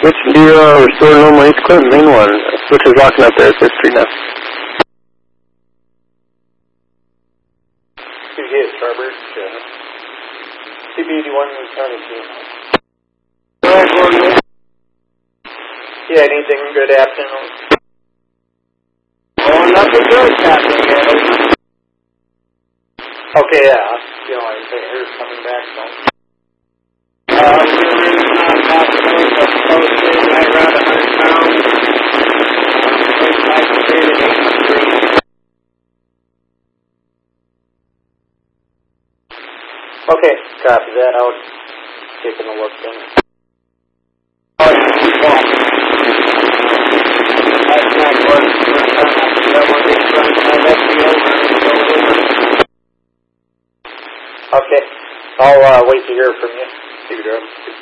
Switch to restore normal East Clinton, main 1. Switch is locking up there at 5th Street now. CBD is Starbird. CBD 172. Yeah, anything good happening? Oh, nothing good happening yet. Okay, yeah. You know, like the air's coming back, so. We're in possibility of posting right around 100 pounds. 25 Street and 8th Street. Okay, copy that. I was taking a look then. That's not good. Okay, I'll wait to hear from you. See you,